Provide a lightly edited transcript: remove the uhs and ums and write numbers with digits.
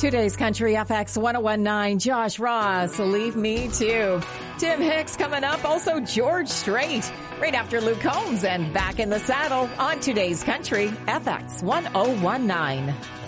Today's Country FX 1019, Josh Ross, Leave Me Too. Tim Hicks coming up, also George Strait, right after Luke Combs, and Back in the Saddle on Today's Country FX 1019.